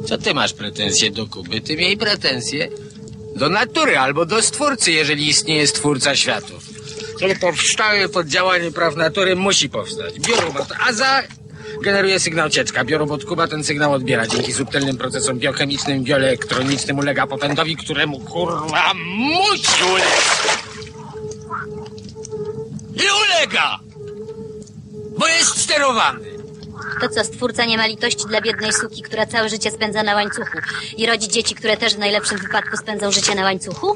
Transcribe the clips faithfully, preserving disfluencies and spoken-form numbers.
Co ty masz pretensje do Kuby? Ty miej pretensje do natury albo do Stwórcy, jeżeli istnieje Stwórca światów. Kiedy powstaje pod działaniem praw natury, musi powstać. Biorobot Aza generuje sygnał ciecka. Biorobot Kuba ten sygnał odbiera. Dzięki subtelnym procesom biochemicznym i bioelektronicznym ulega popędowi, któremu kurwa musi ulegać. I ulega! Bo jest sterowany. To co, Stwórca nie ma litości dla biednej suki, która całe życie spędza na łańcuchu i rodzi dzieci, które też w najlepszym wypadku spędzą życie na łańcuchu?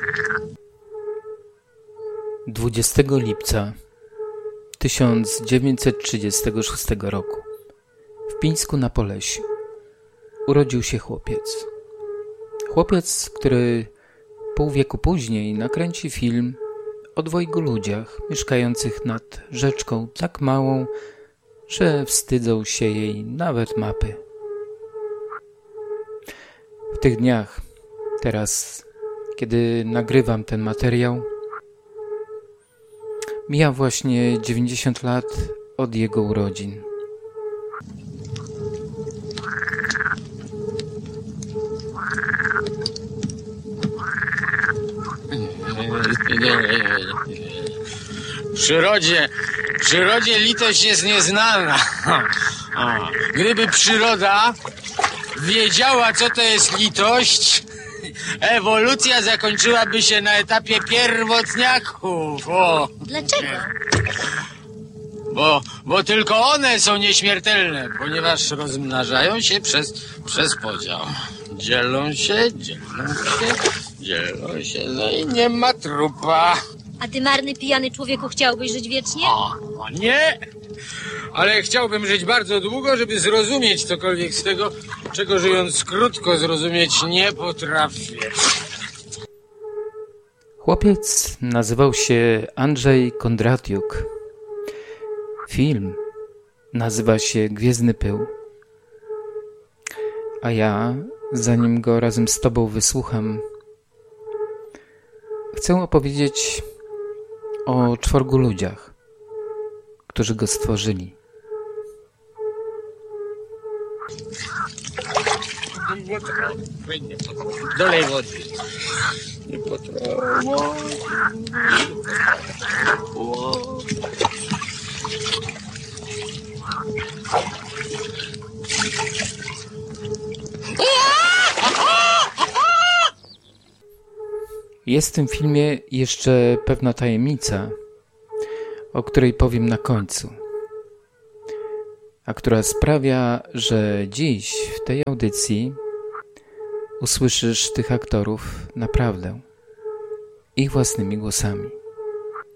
dwudziestego lipca tysiąc dziewięćset trzydziestego szóstego roku w Pińsku na Polesiu urodził się chłopiec. Chłopiec, który pół wieku później nakręci film o dwojgu ludziach mieszkających nad rzeczką tak małą, że wstydzą się jej nawet mapy. W tych dniach, teraz, kiedy nagrywam ten materiał, mija właśnie dziewięćdziesiąt lat od jego urodzin. W przyrodzie, w przyrodzie litość jest nieznana. Gdyby przyroda wiedziała, co to jest litość, ewolucja zakończyłaby się na etapie pierwotniaków. O. Dlaczego? Bo, bo tylko one są nieśmiertelne, ponieważ rozmnażają się przez, przez podział. Dzielą się, dzielą się, dzielą się, no i nie ma trupa. A ty, marny, pijany człowieku, chciałbyś żyć wiecznie? O, o nie! Ale chciałbym żyć bardzo długo, żeby zrozumieć cokolwiek z tego, czego żyjąc krótko zrozumieć nie potrafię. Chłopiec nazywał się Andrzej Kondratiuk. Film nazywa się Gwiezdny Pył. A ja, zanim go razem z tobą wysłucham, chcę opowiedzieć o czworgu ludziach, którzy go stworzyli. Nie potrafię. Dolej wody. Nie potrafię. Jest w tym filmie jeszcze pewna tajemnica, o której powiem na końcu, a która sprawia, że dziś w tej audycji usłyszysz tych aktorów naprawdę, ich własnymi głosami.